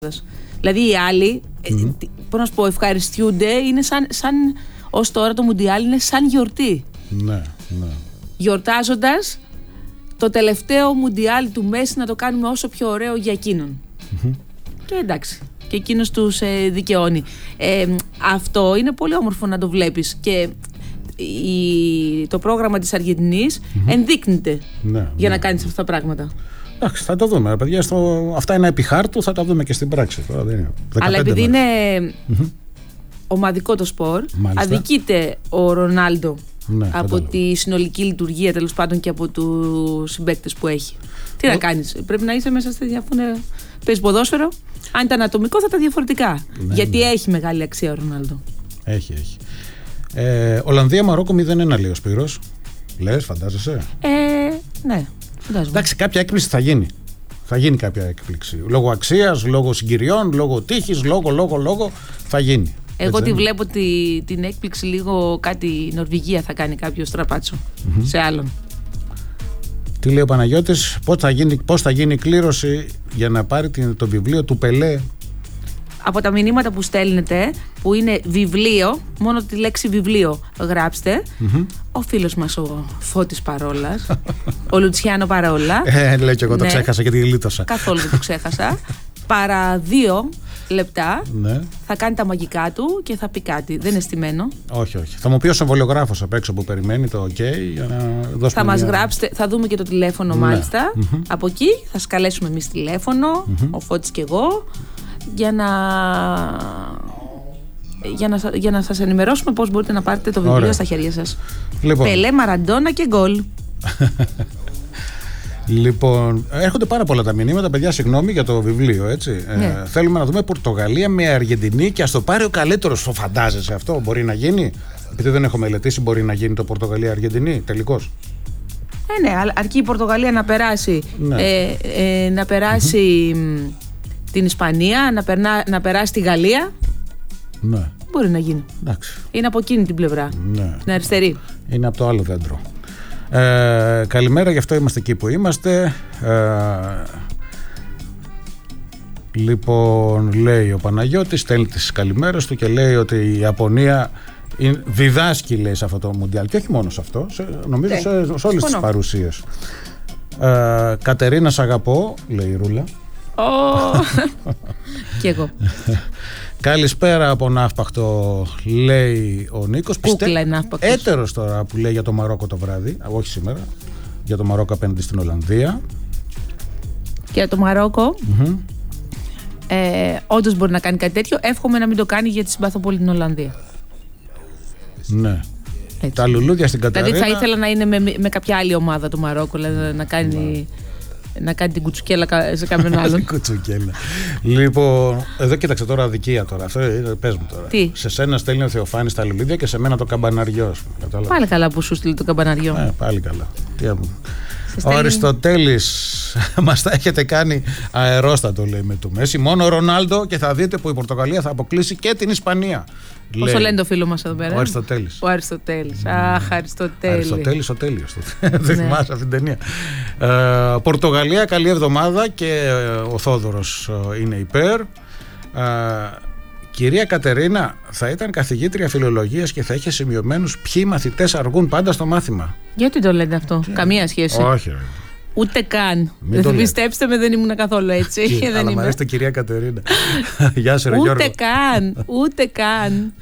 Δηλαδή οι άλλοι, πώς να σου πω, ευχαριστιούνται, είναι σαν ως τώρα το Μουντιάλ είναι σαν γιορτή. Ναι. Γιορτάζοντας το τελευταίο Μουντιάλ του Μέση να το κάνουμε όσο πιο ωραίο για εκείνον. Και εντάξει, και εκείνος τους δικαιώνει. Αυτό είναι πολύ όμορφο να το βλέπεις και το πρόγραμμα της Αργεντινής ενδείκνυται για να κάνεις αυτά τα πράγματα. Εντάξει, θα το δούμε, παιδιά. Αυτά είναι επί χάρτου, θα τα δούμε και στην πράξη. Αλλά επειδή είναι ομαδικό το σπορ, αδικείται ο Ρονάλντο από τη συνολική λειτουργία, τέλος πάντων, και από τους συμπαίκτες που έχει. Τι να κάνεις, πρέπει να είσαι μέσα στη διαφωνία. Παίζει ποδόσφαιρο. Αν ήταν ατομικό θα ήταν διαφορετικά. Γιατί έχει μεγάλη αξία ο Ρονάλντο. Έχει. Ολλανδία-Μαρόκο 0-1 λέει ο Σπύρος. Λες, φαντάζεσαι? Ναι, φαντάζομαι. Εντάξει, κάποια έκπληξη θα γίνει. Θα γίνει κάποια έκπληξη. Λόγω αξίας, λόγω συγκυριών, λόγω τύχης, λόγω θα γίνει. Εγώ τη βλέπω την έκπληξη λίγο κάτι η Νορβηγία θα κάνει κάποιο στραπάτσο σε άλλον. Τι λέει ο Παναγιώτης, πώς θα γίνει η κλήρωση για να πάρει το βιβλίο του Πελέ? Από τα μηνύματα που στέλνετε, που είναι βιβλίο, μόνο τη λέξη βιβλίο γράψτε. Ο φίλος μας ο Φώτης Παρόλας, ο Λουτσιάνο Παρόλα. Λέω και εγώ το ξέχασα και τη γλίτωσα. Καθόλου δεν το ξέχασα. Παρά 2 λεπτά θα κάνει τα μαγικά του και θα πει κάτι. Δεν είναι στημένο. Όχι. Θα μου πει ο συμβολιογράφος απ' έξω που περιμένει το OK για να δώσουμε. Θα μας γράψετε, θα δούμε και το τηλέφωνο μάλιστα. Από εκεί θα σκαλέσουμε εμείς τηλέφωνο, ο Φώτης και εγώ, για να σας ενημερώσουμε πώς μπορείτε να πάρετε το βιβλίο στα χέρια σας. Λοιπόν. Πελέ, Μαραντόνα και γκολ. Λοιπόν, έρχονται πάρα πολλά τα μηνύματα, παιδιά, συγγνώμη για το βιβλίο, έτσι. Θέλουμε να δούμε Πορτογαλία με Αργεντινή και ας το πάρει ο καλύτερος. Το φαντάζεσαι αυτό, μπορεί να γίνει? Επειδή δεν έχω μελετήσει, μπορεί να γίνει το Πορτογαλία-Αργεντινή τελικώς? Ναι, αρκεί η Πορτογαλία να περάσει, να περάσει την Ισπανία, να περάσει τη Γαλλία. Ναι. Μπορεί να γίνει. Εντάξει. Είναι από εκείνη την πλευρά. Την αριστερή. Είναι από το άλλο δέντρο. Καλημέρα, γι' αυτό είμαστε εκεί που είμαστε. Λοιπόν, λέει ο Παναγιώτης, στέλνει τις καλημέρες του και λέει ότι η Ιαπωνία διδάσκει, λέει, σε αυτό το Μουντιάλ. Και όχι μόνο σε αυτό, νομίζω σε όλες τις παρουσίες. Κατερίνα, σ' αγαπώ, λέει η Ρούλα. Κι εγώ. Καλησπέρα από Ναύπαχτο, λέει ο Νίκος. Κούκλα Ναύπαχτος. Έτερος τώρα που λέει για το Μαρόκο το βράδυ, όχι σήμερα, για το Μαρόκο απέναντι στην Ολλανδία. Και για το Μαρόκο όντως μπορεί να κάνει κάτι τέτοιο. Εύχομαι να μην το κάνει, γιατί συμπαθώ πολύ την Ολλανδία. Ναι. Έτσι. Τα λουλούδια στην Καταρίνα. Δηλαδή θα ήθελα να είναι με κάποια άλλη ομάδα το Μαρόκο, δηλαδή να κάνει την κουτσουκέλα σε κάποιον άλλον. Κουτσουκέλα. Λοιπόν, εδώ κοίταξε τώρα αδικία τώρα. Αυτό πες μου τώρα. Τι? Σε σένα στέλνει ο Θεοφάνης τα λουλούδια και σε μένα το καμπαναριό. Πάλι καλά που σου στείλει το καμπαναριό. Πάλι καλά. Τι ο Αριστοτέλης, μας τα έχετε κάνει αερόστατο, λέει, με του Μέση. Μόνο ο Ρονάλντο και θα δείτε που η Πορτογαλία θα αποκλείσει και την Ισπανία. Πόσο λένε το φίλο μας εδώ πέρα? Ο Αριστοτέλης. Ο Αριστοτέλης. Αχ, Αριστοτέλη. Αριστοτέλης ο τέλειος. Δεν θυμάσαι αυτή την ταινία. Πορτογαλία, καλή εβδομάδα και ο Θόδωρος είναι υπέρ. Κυρία Κατερίνα, θα ήταν καθηγήτρια φιλολογίας και θα είχε σημειωμένους ποιοι μαθητές αργούν πάντα στο μάθημα. Γιατί το λέτε αυτό? Καμία σχέση. Όχι. Ούτε καν. Πιστέψτε με, δεν ήμουν καθόλου έτσι. Αλλά μου αρέσει το κυρία Κατερίνα. Γεια σου, ρε Γιώργο. Ούτε καν.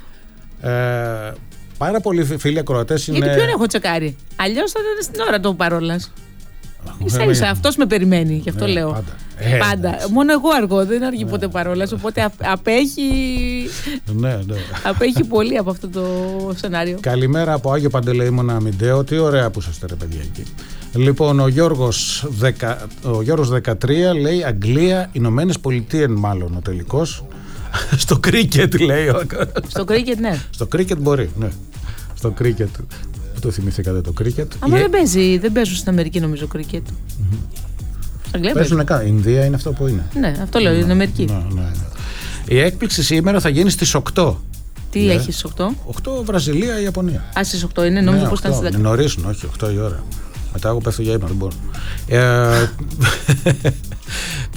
Πάρα πολλοί φίλοι ακροατές είναι. Γιατί ποιον έχω τσεκάρει? Αλλιώς θα ήταν στην ώρα του Παρόλας. Ίσα αυτός με περιμένει, γι' αυτό λέω. Πάντα. Μόνο εγώ αργώ, δεν αργεί ποτέ Παρόλας, οπότε απέχει πολύ από αυτό το σενάριο. Καλημέρα από Άγιο Παντελεήμονα Αμυντέο. Τι ωραία που είσαστε, ρε παιδιά, εκεί. Λοιπόν, ο Γιώργος 13 λέει Αγγλία, Ηνωμένες Πολιτείες, μάλλον ο τελικός. Στο κρίκετ, λέει. Στο κρίκετ, ναι. Στο κρίκετ μπορεί, ναι. Στο κρίκετ. Πού το θυμηθήκατε το κρίκετ? Αλλά δεν παίζουν στην Αμερική, νομίζω, κρίκετ. Παίζουν καν. Η Ινδία είναι αυτό που είναι. Ναι, αυτό λέω, είναι Αμερική. Ναι. Η έκπληξη σήμερα θα γίνει στις 8. Τι έχει στις 8? 8 Βραζιλία, Ιαπωνία. Στις 8 είναι, νόμιζα πως ήταν στις 10. Νωρίσουν, όχι, 8 η ώρα. Μετά εγώ πέφτω για ύπνο, δεν μπορώ.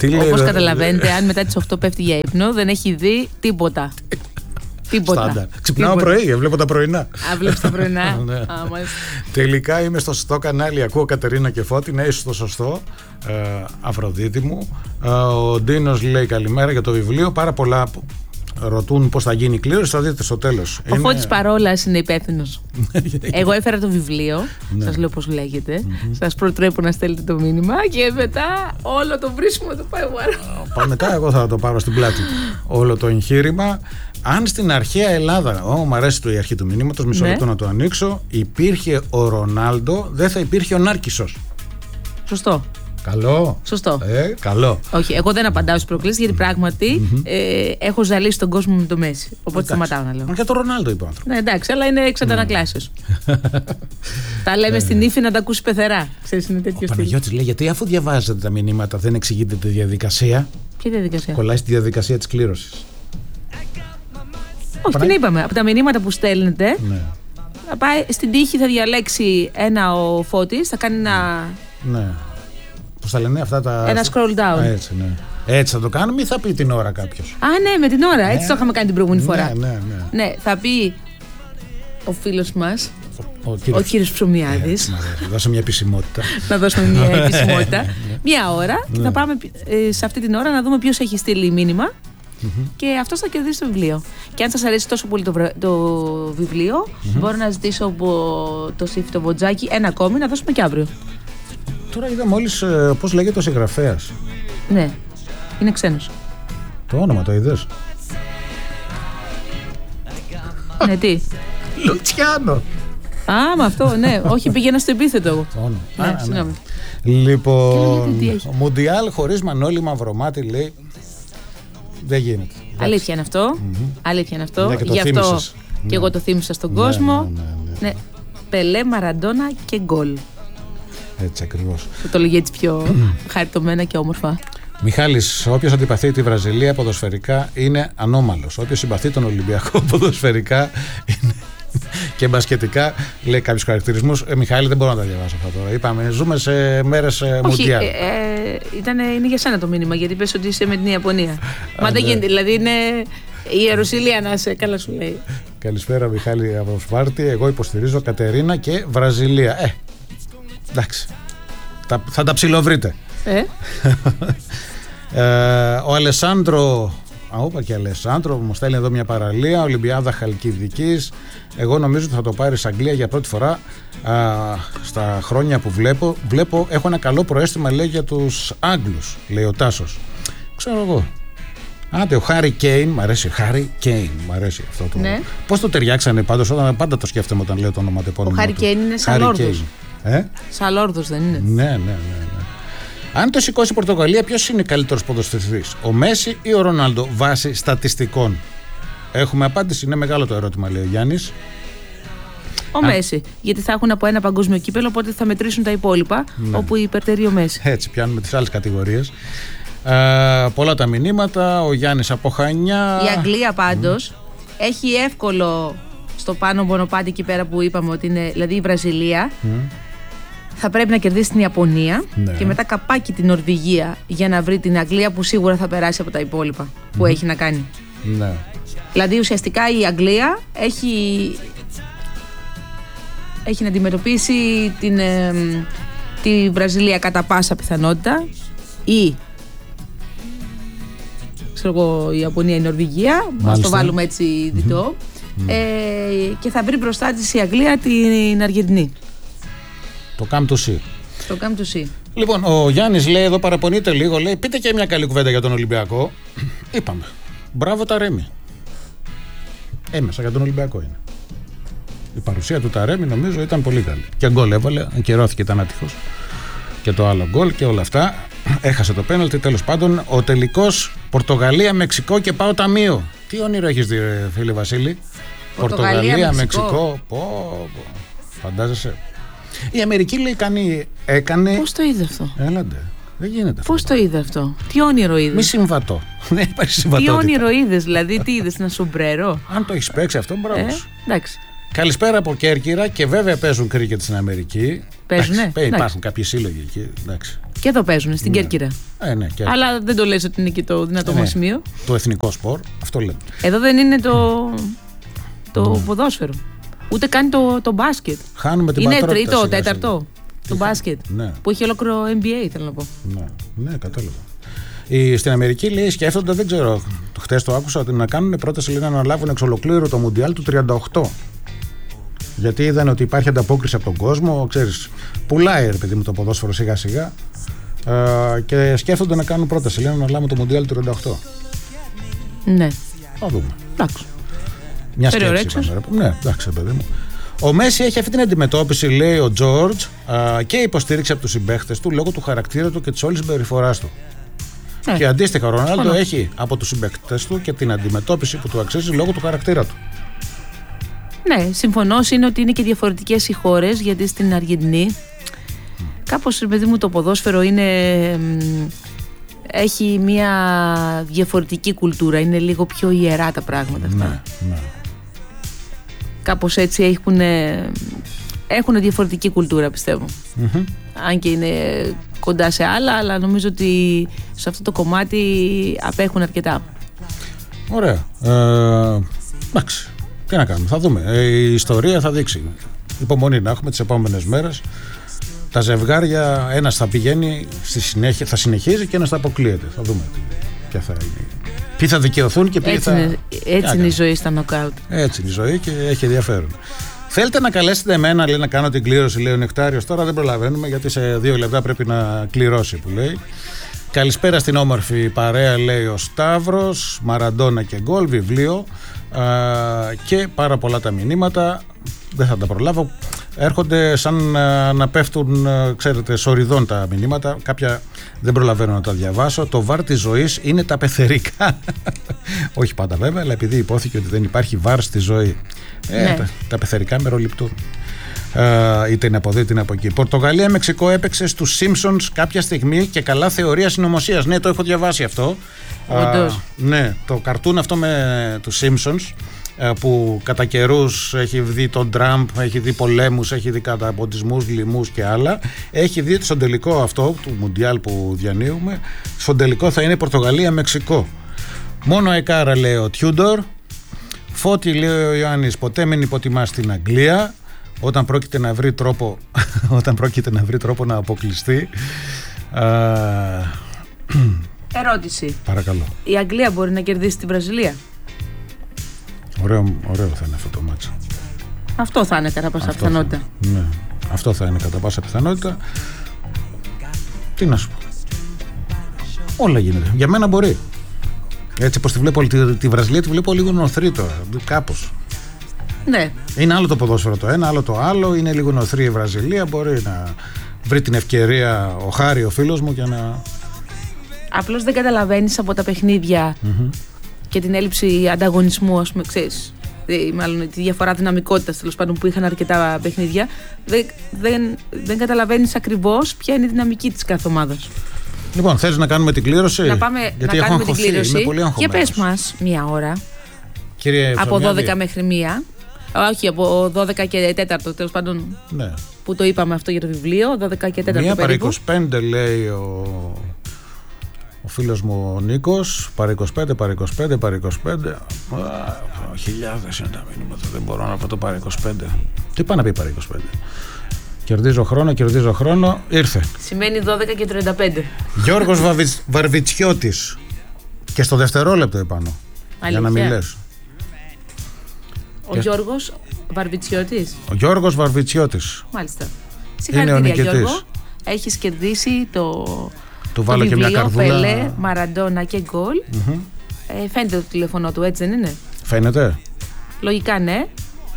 Όπως καταλαβαίνετε, αν μετά τις 8 πέφτει για ύπνο, δεν έχει δει τίποτα. Στάντα. Ξυπνάω πρωί, βλέπω τα πρωινά. Βλέπεις τα πρωινά. Τελικά είμαι στο σωστό κανάλι. Ακούω Κατερίνα και Φώτη. Ναι, είσαι στο σωστό. Αφροδίτη μου. Ο Ντίνος λέει καλημέρα για το βιβλίο. Πάρα πολλά ρωτούν πώς θα γίνει η κλήρωση. Θα δείτε στο τέλος. Ο Φώτης Παρόλας είναι υπεύθυνος. Εγώ έφερα το βιβλίο. Σας λέω πώς λέγεται. Σας προτρέπω να στέλνετε το μήνυμα και μετά όλο το βρίσκουμε το πάει βαρό. Μετά εγώ θα το πάρω στην πλάτη. Όλο το εγχείρημα. Αν στην αρχαία Ελλάδα, μου αρέσει η αρχή του μηνύματος, μισό λεπτό να το ανοίξω, υπήρχε ο Ρονάλντο, δεν θα υπήρχε ο Νάρκισσος. Σωστό. Καλό. Σωστό. Καλό. Όχι, εγώ δεν απαντάω στις προκλήσεις γιατί πράγματι έχω ζαλίσει τον κόσμο με το Μέση. Οπότε σταματάω να λέω. Για τον Ρονάλντο είπε ο άνθρωπος. Ναι, εντάξει, αλλά είναι εξ αντανακλάσεως. Τα λέμε στην ύφη να τα ακούσει πεθερά. Ξέρεις, είναι τέτοιο στυλ. Ο Παναγιώτης λέει, γιατί αφού διαβάζετε τα μηνύματα δεν εξηγείτε τη διαδικασία. Ποια διαδικασία? Κολλάει στη διαδικασία της κλήρωσης. Όχι, την είπαμε. Από τα μηνύματα που στέλνετε, θα πάει στην τύχη, θα διαλέξει ένα ο Φώτης, θα κάνει ένα. Ναι. Πώς θα λένε αυτά τα. Ένα scroll down. Έτσι, ναι. Έτσι θα το κάνουμε ή θα πει την ώρα κάποιος? Ναι, με την ώρα. Έτσι το είχαμε κάνει την προηγούμενη φορά. Ναι, θα πει ο φίλος μας, ο κύριος Ψωμιάδης. Να δώσουμε μια επισημότητα. Να δώσουμε μια επισημότητα. Μια ώρα και θα πάμε σε αυτή την ώρα να δούμε ποιος έχει στείλει μήνυμα. Και αυτός θα κερδίσει το βιβλίο. Και αν σας αρέσει τόσο πολύ το βιβλίο, μπορώ να ζητήσω από το Σύφη το Βοτζάκι ένα ακόμη να δώσουμε και αύριο. Τώρα είδα μόλις πώς λέγεται ο συγγραφέας. Ναι, είναι ξένος. Το όνομα το είδες? Ναι, τι? Λουτσιάνο. Με αυτό, ναι. Όχι, πήγαινα στο επίθετο εγώ. Ναι, συγγνώμη. Λοιπόν, Μουντιάλ χωρίς Μανώλη Μαυρομάτη λέει. Δεν γίνεται. Αλήθεια είναι αυτό. Αλήθεια είναι αυτό. Γι' αυτό και εγώ το θύμισα στον κόσμο. Ναι. Πελέ, Μαραντόνα και γκολ. Έτσι ακριβώς. Το λέγει έτσι πιο χαριτωμένα και όμορφα. Μιχάλης, όποιος αντιπαθεί τη Βραζιλία ποδοσφαιρικά είναι ανώμαλος. Όποιος συμπαθεί τον Ολυμπιακό ποδοσφαιρικά είναι. Και μπασκετικά λέει κάποιους χαρακτηρισμούς. Μιχάλη, δεν μπορώ να τα διαβάσω αυτά τώρα. Είπαμε, ζούμε σε μέρες Μουντιάλ. Είναι για σένα το μήνυμα, γιατί πες ότι είσαι με την Ιαπωνία. Μα δεν γίνεται, δηλαδή είναι η Ιερουσαλήμ να σε καλά σου λέει. Καλησπέρα, Μιχάλη από Σπάρτη. Εγώ υποστηρίζω Κατερίνα και Βραζιλία. Εντάξει. Θα τα ψιλοβρείτε. Ο Αλεσάνδρο. Όπα και Αλεσάνδρο μου στέλνει εδώ μια παραλία. Ολυμπιάδα Χαλκιδικής. Εγώ νομίζω ότι θα το πάρει σε Αγγλία για πρώτη φορά στα χρόνια που βλέπω. Έχω ένα καλό προαίσθημα, λέει, για τους Άγγλους, λέει ο Τάσος. Ξέρω εγώ. Άντε, ο Χάρι Κέιν, μ' αρέσει. Χάρι Κέιν, μ' αρέσει αυτό το. Ναι. Πώς το ταιριάξανε πάντως, πάντα το σκέφτομαι όταν λέω το ονοματεπώνυμο. Ο Χάρι Κέιν είναι Σαλόρδος. Σαλόρδος δεν είναι? Ναι. Αν το σηκώσει η Πορτογαλία, ποιος είναι καλύτερος ποδοσφαιριστής, ο Μέση ή ο Ρονάλντο, βάσει στατιστικών? Έχουμε απάντηση, είναι μεγάλο το ερώτημα, λέει ο Γιάννης. Ο Μέση, γιατί θα έχουν από ένα παγκόσμιο κύπελο, οπότε θα μετρήσουν τα υπόλοιπα, όπου υπερτερεί ο Μέση. Έτσι, πιάνουμε τις άλλες κατηγορίες. Πολλά τα μηνύματα, ο Γιάννης από Χανιά. Η Αγγλία πάντως έχει εύκολο στο πάνω μονοπάτι εκεί πέρα που είπαμε ότι είναι, δηλαδή η Βραζιλία. Θα πρέπει να κερδίσει την Ιαπωνία και μετά καπάκι την Νορβηγία για να βρει την Αγγλία που σίγουρα θα περάσει από τα υπόλοιπα που έχει να κάνει. Ναι. Δηλαδή ουσιαστικά η Αγγλία έχει να αντιμετωπίσει τη Βραζιλία κατά πάσα πιθανότητα ή η Ιαπωνία, η Νορβηγία, ας το βάλουμε έτσι διτό, και θα βρει μπροστά της η Αγγλία την Αργεντινή. Το come to see. Το come to see. Λοιπόν, ο Γιάννης λέει εδώ, παραπονείται λίγο, λέει, πείτε και μια καλή κουβέντα για τον Ολυμπιακό. Είπαμε. Μπράβο Ταρέμι. Έμεσα για τον Ολυμπιακό είναι. Η παρουσία του Ταρέμι νομίζω ήταν πολύ καλή. Και γκολ έβαλε, ακυρώθηκε, ήταν άτυχος. Και το άλλο γκολ και όλα αυτά. Έχασε το πέναλτι, τέλος πάντων. Ο τελικός Πορτογαλία-Μεξικό και πάω ταμείο. Τι όνειρο έχεις δει, φίλε Βασίλη? Πορτογαλία-Μεξικό. Φαντάζεσαι. Η Αμερική λέει έκανε. Πώς το είδε αυτό? Έλαντε. Δεν γίνεται αυτό. Πώς το είδε αυτό? Τι όνειρο είδε? Μη συμβατό. Δεν υπάρχει συμβατότητα. Τι όνειρο είδε, δηλαδή, τι είδε, ένα σομπρέρο? Αν το έχει παίξει αυτό, μπράβο. Εντάξει. Καλησπέρα από Κέρκυρα και βέβαια παίζουν κρίκετ στην Αμερική. Παίζουνε. Υπάρχουν κάποιοι σύλλογοι εκεί. Εντάξει. Και εδώ παίζουν, στην Κέρκυρα. Ναι, αλλά δεν το λες ότι είναι και το δυνατό μας σημείο. Το εθνικό σπορ, αυτό λέμε. Εδώ δεν είναι το ποδόσφαιρο. Ούτε καν το μπάσκετ. Χάνουμε την είναι πατρότητα. Είναι τρίτο, τέταρτο. Το μπάσκετ. Ναι. Που έχει ολόκληρο NBA, θέλω να πω. Ναι, κατάλαβα. Στην Αμερική λέει σκέφτονται, δεν ξέρω, χτες το άκουσα, ότι να κάνουν πρόταση να αναλάβουν εξ ολοκλήρου το Μουντιάλ του 38. Γιατί είδαν ότι υπάρχει ανταπόκριση από τον κόσμο, ξέρεις, πουλάει ρε παιδί μου το ποδόσφαιρο σιγά σιγά, και σκέφτονται να κάνουν πρόταση, λένε να αναλάβουν το Μουντιάλ του 38. Ναι. Θα δούμε. Εντάξει. Μια σκέψη. Ναι, εντάξει, παιδί μου. Ο Μέση έχει αυτή την αντιμετώπιση, λέει ο Τζόρτζ, και υποστήριξη από τους συμπαίχτες του λόγω του χαρακτήρα του και της όλης συμπεριφοράς του. Και αντίστοιχα ο Ρονάλντο έχει από τους συμπαίχτες του και την αντιμετώπιση που του αξίζει λόγω του χαρακτήρα του. Ναι, συμφωνώ. Είναι ότι είναι και διαφορετικές οι χώρες, γιατί στην Αργεντινή κάπως, παιδί μου, το ποδόσφαιρο έχει μια διαφορετική κουλτούρα. Είναι λίγο πιο ιερά τα πράγματα αυτά. Ναι. Κάπως έτσι έχουν διαφορετική κουλτούρα, πιστεύω. Αν και είναι κοντά σε άλλα, αλλά νομίζω ότι σε αυτό το κομμάτι απέχουν αρκετά. Ωραία. Εντάξει. Τι να κάνουμε, θα δούμε. Η ιστορία θα δείξει. Υπομονή να έχουμε τις επόμενες μέρες. Τα ζευγάρια, ένας θα πηγαίνει στη συνέχεια, θα συνεχίζει και ένας θα αποκλείεται. Θα δούμε ποια θα είναι. Ποιοι θα δικαιωθούν και ποιοι Έτσι είναι η ζωή στα νοκάουτ. Έτσι είναι η ζωή και έχει ενδιαφέρον. Θέλετε να καλέσετε εμένα, λέει, να κάνω την κλήρωση, λέει ο Νεκτάριος. Τώρα δεν προλαβαίνουμε γιατί σε 2 λεπτά πρέπει να κληρώσει, που λέει. Καλησπέρα στην όμορφη παρέα, λέει ο Σταύρος. Μαραντόνα και γκολ, βιβλίο. Και πάρα πολλά τα μηνύματα. Δεν θα τα προλάβω. Έρχονται σαν να πέφτουν, ξέρετε, σοριδών τα μηνύματα. Κάποια δεν προλαβαίνω να τα διαβάσω. Το βάρ της ζωής είναι τα πεθερικά. Όχι πάντα βέβαια, αλλά επειδή υπόθηκε ότι δεν υπάρχει βάρ στη ζωή. Ναι. Τα πεθερικά μεροληπτούν. Είτε είναι από εδώ είτε είναι από εκεί. Πορτογαλία-Μεξικό έπαιξε στους Simpsons κάποια στιγμή και καλά θεωρία συνωμοσίας. Ναι, το έχω διαβάσει αυτό. Ναι, το καρτούν αυτό με τους Simpsons, που κατά καιρούς έχει δει τον Τραμπ, έχει δει πολέμους, έχει δει καταποντισμούς, λοιμούς και άλλα. Έχει δει στον τελικό αυτό του Μουντιάλ που διανύουμε. Στον τελικό θα είναι Πορτογαλία-Μεξικό. Μόνο εκάρα, λέει ο Τιούντορ. Φώτη, λέει ο Ιωάννης, ποτέ μην υποτιμάς την Αγγλία όταν πρόκειται να βρει τρόπο να αποκλειστεί. Ερώτηση. Παρακαλώ. Η Αγγλία μπορεί να κερδίσει τη Βραζιλία? Ωραίο θα είναι αυτό το μάτσο. Αυτό θα είναι κατά πάσα πιθανότητα. Ναι, αυτό θα είναι κατά πάσα πιθανότητα. Τι να σου πω. Όλα γίνεται. Για μένα μπορεί. Έτσι πως τη βλέπω, τη Βραζιλία τη βλέπω λίγο νοθρή τώρα. Κάπως. Ναι. Είναι άλλο το ποδόσφαιρο το ένα, άλλο το άλλο. Είναι λίγο νοθρή η Βραζιλία. Μπορεί να βρει την ευκαιρία ο Χάρη, ο φίλος μου, και να. Απλώς δεν καταλαβαίνεις από τα παιχνίδια και την έλλειψη ανταγωνισμού, ας πούμε, ξέρεις. Μάλλον τη διαφορά δυναμικότητας, τέλος πάντων, που είχαν αρκετά παιχνίδια. Δεν καταλαβαίνεις ακριβώς ποια είναι η δυναμική της κάθε ομάδας. Λοιπόν, θες να κάνουμε την κλήρωση? Να κάνουμε την κλήρωση. Και πες μας μία ώρα. Κύριε από 12 μέχρι 1. Όχι, από 12 και 4, τέλος πάντων. Ναι. Που το είπαμε αυτό για το βιβλίο. 12 και 4. Μία παρά 25, λέει ο φίλος μου ο Νίκος. Παρά 25, παρά 25, παρά 25. Χιλιάδες είναι τα μήνυματα. Δεν μπορώ να πω το παρά 25. Τι πάει να πει παρά 25? Κερδίζω χρόνο. Ήρθε. Σημαίνει 12 και 35. Γιώργος Βαρβιτσιώτης. Και στο δευτερόλεπτο επάνω. Για να μην λες. Ο Γιώργος Βαρβιτσιώτης. Ο Γιώργος Βαρβιτσιώτης. Μάλιστα. Συγχαρητήρια, Γιώργο. Έχεις κερδίσει το βάλω βιβλίο, και μια καρδούλα. Πελέ, Μαραντόνα και γκολ. Φαίνεται το τηλέφωνο του, έτσι δεν είναι? Φαίνεται. Λογικά ναι.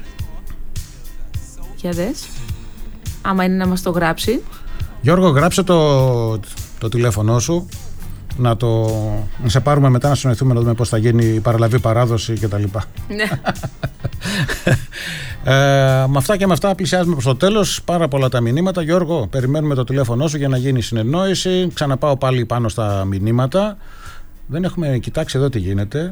Για δες. Άμα είναι να μας το γράψει. Γιώργο, γράψε το τηλέφωνό σου. Να σε πάρουμε μετά να συνοηθούμε, να δούμε πώς θα γίνει η παραλαβή παράδοση κτλ. Ναι. Με αυτά και με αυτά πλησιάζουμε προς το τέλος. Πάρα πολλά τα μηνύματα. Γιώργο, περιμένουμε το τηλέφωνό σου για να γίνει συνεννόηση. Ξαναπάω πάλι πάνω στα μηνύματα. Δεν έχουμε κοιτάξει εδώ τι γίνεται.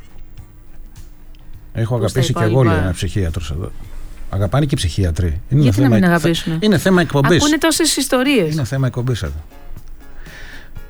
Έχω αγαπήσει και εγώ, λέει ένα ψυχίατρος εδώ. Αγαπάνε και οι ψυχίατροι. Γιατί να μην αγαπήσουν? Είναι θέμα εκπομπής. Ακούνε τόσες ιστορίες. Είναι θέμα εκπομπής εδώ.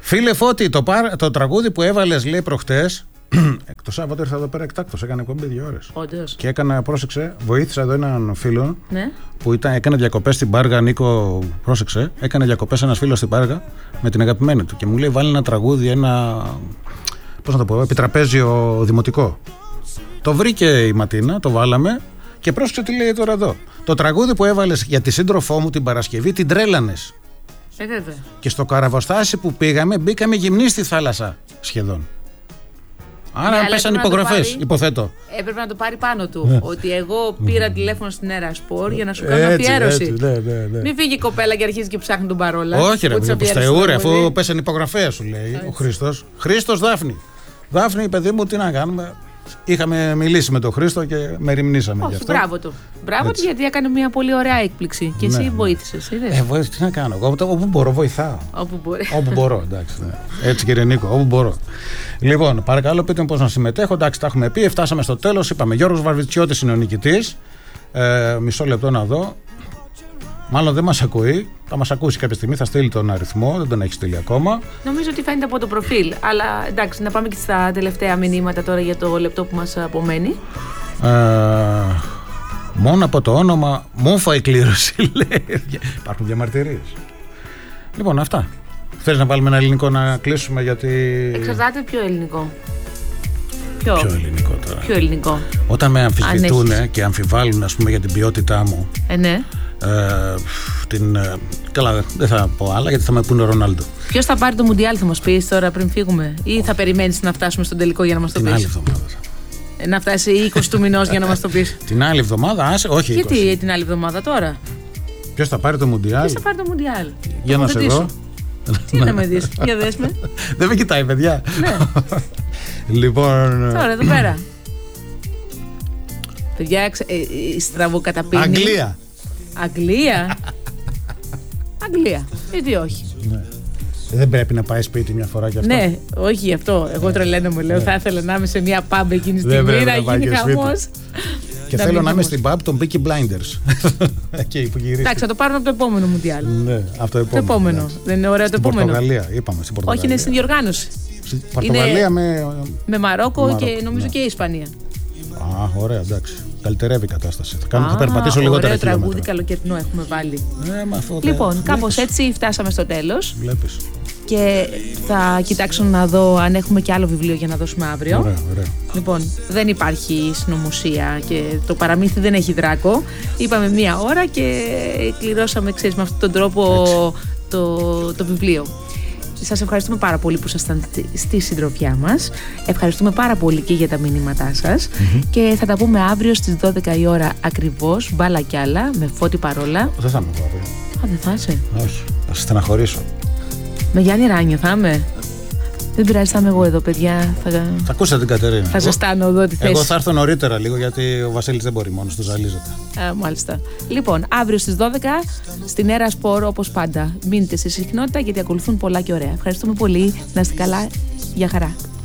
Φίλε Φώτη, το τραγούδι που έβαλες, λέει, προχτές. Το Σάββατο ήρθα εδώ πέρα εκτάκτως, έκανε εκπομπή 2 ώρες. Όντως. Και πρόσεξε, βοήθησα εδώ έναν φίλο, ναι, που έκανε διακοπές στην Πάργα. Νίκο, πρόσεξε, έκανε διακοπές ένας φίλος στην Πάργα με την αγαπημένη του. Και μου λέει: βάλει ένα τραγούδι, πώς να το πω, επιτραπέζιο δημοτικό. Το βρήκε η Ματίνα, το βάλαμε και πρόσεξε τι λέει τώρα εδώ. Το τραγούδι που έβαλες για τη σύντροφό μου την Παρασκευή την τρέλανες. Βέβαια. Και στο καραβοστάσι που πήγαμε, μπήκαμε γυμνοί στη θάλασσα σχεδόν. Άρα πέσαν υπογραφές, υποθέτω. Έπρεπε να το πάρει πάνω του. Ότι εγώ πήρα τηλέφωνο στην Έρα Σπορ για να σου κάνω αφιέρωση. Ναι. Μην φύγει η κοπέλα και αρχίζει και ψάχνει τον παρόλα. Όχι, ρε, αφού πέσαν υπογραφές, σου λέει ο Χρήστος. Χρήστος, Δάφνη, παιδί μου, τι να κάνουμε. Είχαμε μιλήσει με τον Χρήστο και με ρημνήσαμε γι' αυτό. Μπράβο του. Μπράβο του, γιατί έκανε μια πολύ ωραία έκπληξη. Και εσύ βοήθησες. Τι να κάνω. Όπου μπορώ, βοηθάω. Όπου μπορώ, εντάξει. Ναι. Έτσι, κύριε Νίκο, όπου μπορώ. Λοιπόν, παρακαλώ, πείτε μου πώς να συμμετέχω. Εντάξει, τα έχουμε πει. Φτάσαμε στο τέλος. Είπαμε Γιώργος Βαρβιτσιώτης είναι ο νικητής. Μισό λεπτό να δω. Μάλλον δεν μας ακούει. Θα μας ακούσει κάποια στιγμή. Θα στείλει τον αριθμό. Δεν τον έχει στείλει ακόμα. Νομίζω ότι φαίνεται από το προφίλ. Αλλά εντάξει, να πάμε και στα τελευταία μηνύματα τώρα για το λεπτό που μας απομένει. Μόνο από το όνομα μούφα η κλήρωση, λέει. Υπάρχουν διαμαρτυρίες. Λοιπόν, αυτά. Θέλεις να βάλουμε ένα ελληνικό να κλείσουμε, γιατί. Εξαρτάται ποιο ελληνικό. Ποιο ελληνικό τώρα. Ποιο ελληνικό. Όταν με αμφισβητούν και αμφιβάλλουν, ας πούμε, για την ποιότητά μου. Ναι. Καλά, δεν θα πω άλλα γιατί θα με πούνε Ρονάλντο. Ποιος θα πάρει το Μουντιάλ, θα μας πεις τώρα πριν φύγουμε, ή θα περιμένεις να φτάσουμε στον τελικό για να μας το πεις? Την άλλη εβδομάδα. Να φτάσει 20 του μηνός για να μας το πεις. Την άλλη εβδομάδα, όχι. Γιατί την άλλη εβδομάδα τώρα? Ποιος θα πάρει το Μουντιάλ? Για να σε δω. Τι να με δεις, για δες με. Δεν με κοιτάει, παιδιά. Ναι. Λοιπόν. Τώρα εδώ πέρα. Παιδιά, στραβοκαταπίνει. Αγγλία. Γιατί όχι. Ναι. Δεν πρέπει να πάει σπίτι μια φορά κι αυτό? Ναι, όχι γι' αυτό. Εγώ τρελαίνομαι, λέω. Θα ήθελα να είμαι σε μια pub εκείνη τη στιγμή, να γίνει χαμός. Και θέλω να είμαι στην pub των Peaky Blinders. Εκεί που γυρίζει. Εντάξει, θα το πάρουν από το επόμενο Μουντιάλ. Ναι, αυτό το επόμενο. Δεν είναι ωραίο το επόμενο? Στην Πορτογαλία, είπαμε. Όχι, είναι στην διοργάνωση. Στην Πορτογαλία με Μαρόκο και νομίζω και η Ισπανία. Α, ωραία, εντάξει. Καλυτερεύει η κατάσταση. Θα περπατήσω λιγότερα χιλιόμετρα. Ωραίο τραγούδι καλοκαιρινό έχουμε βάλει. Λοιπόν, κάπως έτσι φτάσαμε στο τέλος. Βλέπεις. Και θα κοιτάξω να δω αν έχουμε και άλλο βιβλίο για να δώσουμε αύριο. Ωραία. Λοιπόν, δεν υπάρχει συνωμοσία και το παραμύθι δεν έχει Είπαμε 1 ώρα και κληρώσαμε, ξέρεις, με αυτόν τον τρόπο το βιβλίο. Σας ευχαριστούμε πάρα πολύ που ήσασταν στη συντροφιά μας. Ευχαριστούμε πάρα πολύ και για τα μηνύματά σας. Και θα τα πούμε αύριο στις 12 η ώρα ακριβώς. Μπάλα κι άλλα, με Φώτη Παρόλα. Δεν θα είμαι εγώ αύριο. Δεν θα είσαι? Όχι, θα σε στεναχωρήσω. Με Γιάννη Ράνιο θα είμαι. Δεν πειράζει, θα είμαι εγώ εδώ, παιδιά. Θα ακούσατε την Κατερίνα. Θα ζεστάνω εδώ τη θέση. Εγώ θα έρθω νωρίτερα λίγο, γιατί ο Βασίλης δεν μπορεί μόνος του, ζαλίζεται. Μάλιστα. Λοιπόν, αύριο στις 12 στην Έρα Σπορ, όπως πάντα. Μείνετε στη συχνότητα, γιατί ακολουθούν πολλά και ωραία. Ευχαριστούμε πολύ. Να είστε καλά. Γεια χαρά.